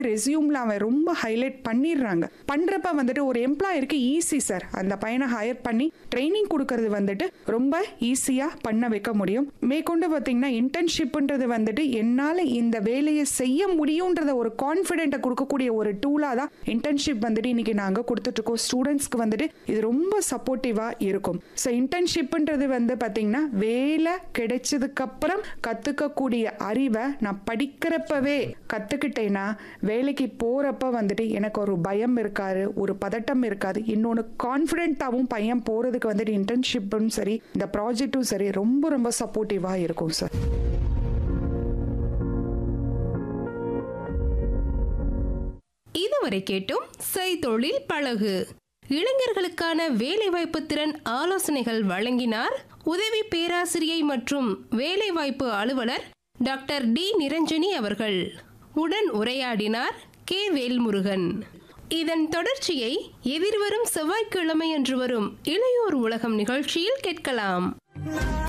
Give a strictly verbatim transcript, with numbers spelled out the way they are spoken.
ரெஸ்யூம்ல அவன் ரொம்ப ஹைலைட் பண்ணிடுறாங்க. பண்றப்ப வந்துட்டு ஒரு எம்ப்ளாயருக்கு ஈஸி சார். அந்த பையனை ஹையர் பண்ணி ட்ரைனிங் கொடுக்கறது வந்துட்டு ரொம்ப ஈஸியா பண்ண வைக்க முடியும். மேற்கொண்டு பார்த்தீங்கன்னா இன்டர்ன்ஷிப்ன்றது வந்துட்டு என்னால இந்த வேலையை செய்ய முடியும்ன்றத ஒரு கான்ஃபிடென்ட்டை கொடுக்கக்கூடிய ஒரு டூலா தான் இன்டர்ன்ஷிப் வந்துட்டு இன்னைக்கு நாங்க கொடுத்துட்டு இருக்கோம். ஸ்டூடெண்ட்ஸ்க்கு வந்துட்டு இது ரொம்ப சப்போர்ட்டிவா இருக்கும். ஸோ இன்டர்ன்ஷிப்ன்றது வந்து பார்த்தீங்கன்னா வேலை கிடைச்சதுக்கு அப்புறம் கத்துக்கக்கூடிய அறிவை நான் படிக்கிறப்பவே கத்துக்கிட்டேன்னா வேலைக்கு போறப்ப வந்துட்டு எனக்கு ஒரு பயம் இருக்காது, ஒரு பதட்டம் இருக்காது. இன்னொன்று கான்ஃபிடென்ட்டாகவும் பையன் போறதுக்கு வந்துட்டு இன்டர்ன்ஷிப்பும் சரி இந்த ப்ராஜெக்டும் சரி ரொம்ப ரொம்ப சப்போர்ட்டிவா இருக்கும் சார். இதுவரை கேட்டும் செய்தொழில் பழகு இளைஞர்களுக்கான வேலைவாய்ப்பு திறன் ஆலோசனைகள் வழங்கினார் உதவி பேராசிரியை மற்றும் வேலைவாய்ப்பு அலுவலர் டாக்டர் டி நிரஞ்சனி அவர்கள். உடன் உரையாடினார் கே வேல்முருகன். இதன் தொடர்ச்சியை எதிர்வரும் செவ்வாய்க்கிழமை அன்று வரும் இளையோர் உலகம் நிகழ்ச்சியில் கேட்கலாம்.